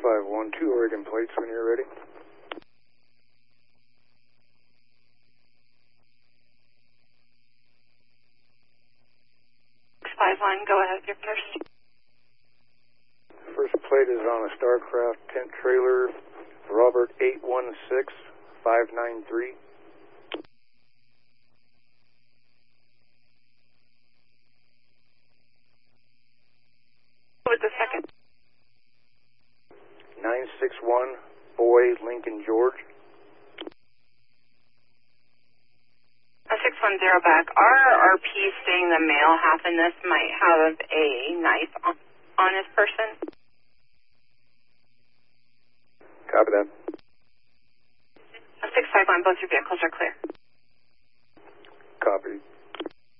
6512 Oregon plates when you're ready. 651, go ahead, your first. First plate is on a Starcraft tent trailer, Robert 816593. With the second. 961 Boy Lincoln George. 610 back. Our RP saying the male half in this might have a knife on his person. Copy that. 651, both your vehicles are clear. Copy.